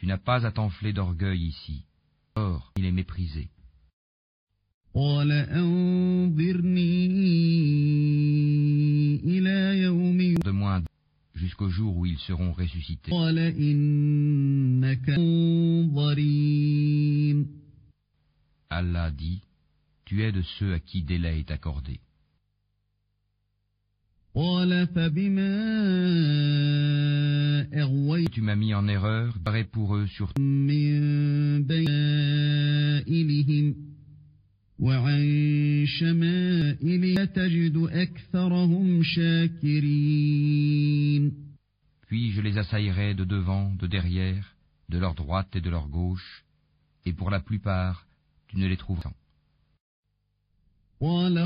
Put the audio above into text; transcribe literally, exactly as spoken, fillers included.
n'as pas à t'enfler d'orgueil ici. Or, il est méprisé. قال أنظرني إلى يوم De moins jusqu'au jour où ils seront ressuscités. قال إنك منظرين Allah dit, tu es de ceux à qui délai est accordé. قال فبما أغويت Tu m'as mis en erreur, parais pour eux sur من بينهم وعن شمائل تجد أكثرهم شاكرين. Puis je les assaillerai de devant, de derrière, de leur droite et de leur gauche, et pour la plupart, tu ne les trouveras. قال